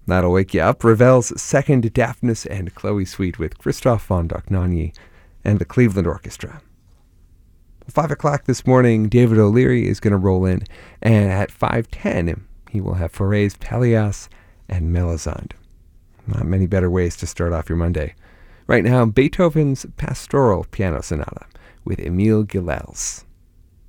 That'll wake you up. Ravel's second Daphnis and Chloe suite with Christoph von Dohnanyi and the Cleveland Orchestra. 5 o'clock this morning, David O'Leary is going to roll in, and at 5:10, he will have Fauré's Pelléas and Melisande. Not many better ways to start off your Monday. Right now, Beethoven's Pastoral Piano Sonata with Émile Gilels.